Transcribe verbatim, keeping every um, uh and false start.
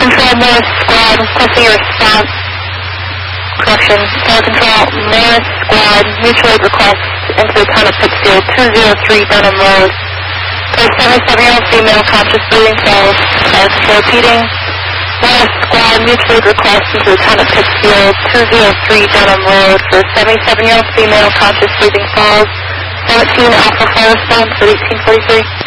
Control, Morris Squad, requesting your response. Correction, Tower Control, Morris Squad, mutual aid request into the town of Pittsfield, two oh three Dunham Road. For a seventy-seven-year-old female, conscious breathing falls. Tower Control repeating. Morris Squad, mutual aid request into the town of Pittsfield, two oh three Dunham Road. For a seventy-seven-year-old female, conscious breathing falls. seventeen Alpha Fire response at eighteen forty-three.